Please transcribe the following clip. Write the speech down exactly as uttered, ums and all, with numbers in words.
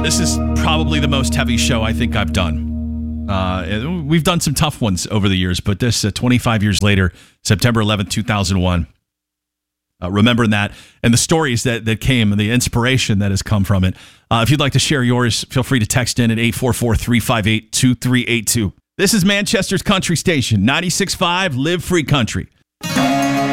this is probably the most heavy show I think I've done. Uh, we've done some tough ones over the years, but this uh, twenty-five years later, September eleventh, two thousand one. Uh, remembering that and the stories that, that came and the inspiration that has come from it. Uh, if you'd like to share yours, feel free to text in at eight four four, three five eight, two three eight two. This is Manchester's Country Station, ninety-six point five Live Free Country.